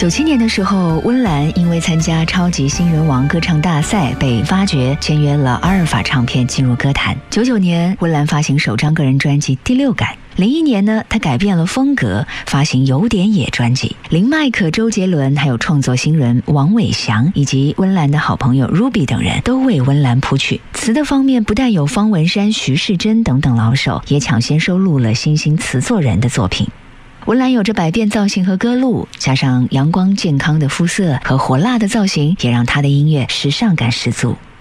97年的时候，温岚因为参加超级新人王歌唱大赛被发掘，签约了阿尔法唱片进入歌坛。99年，温岚发行首张个人专辑《第六感》。01年呢，她改变了风格，发行有点野专辑。林迈可、周杰伦，还有创作新人王伟翔以及温岚的好朋友 Ruby 等人都为温岚谱曲。词的方面，不但有方文山、徐世珍等等老手，也抢先收录了新兴词作人的作品。温岚有着百变造型和歌路，加上阳光健康的肤色和火辣的造型，也让她的音乐时尚感十足。